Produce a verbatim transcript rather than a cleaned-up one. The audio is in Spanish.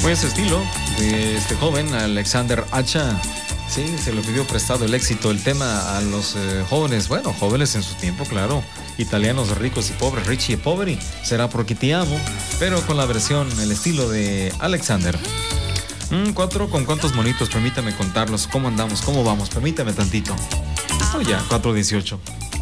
Muy ese estilo de este joven, Alexander Hacha. Sí, se lo pidió prestado el éxito, el tema a los eh, jóvenes, bueno, jóvenes en su tiempo, claro, italianos ricos y pobres, Richie e Poveri, será porque te amo, pero con la versión, el estilo de Alexander. Mm, cuatro, ¿con cuántos monitos? Permítame contarlos, ¿cómo andamos? ¿Cómo vamos? Permítame tantito. Oh, ya, cuatro dieciocho.